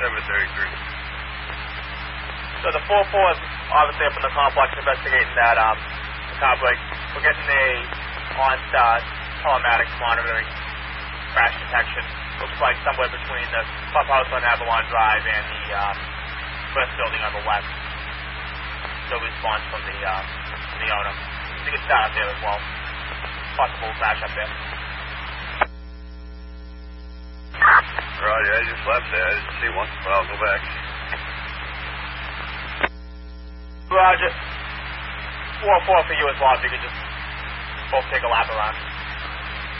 So the 4-4 is obviously up in the complex investigating that car break. We're getting a telematics monitoring crash detection. Looks like somewhere between the clubhouse on Avalon Drive and the first building on the left. No response from the owner. We can start up there as well. Possible crash up there. Roger, I just left there. I didn't see one, but I'll go back. Roger. 4-4 for you as well, if you could just both take a lap around.